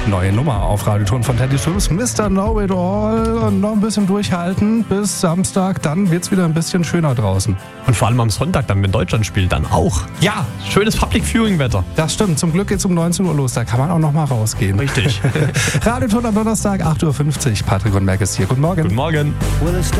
Neue Nummer auf Radioton von Teddy Swims, Mr. Know-It-All. Und noch ein bisschen durchhalten bis Samstag, dann wird's wieder ein bisschen schöner draußen. Und vor allem am Sonntag, dann, wenn Deutschland spielt, dann auch. Ja, Schönes Public Viewing-Wetter. das stimmt. Zum Glück geht's um 19 Uhr los, da kann man auch noch mal rausgehen. Richtig. Radioton am Donnerstag, 8.50 Uhr. Patrick und Merck ist hier. Guten Morgen. Guten Morgen.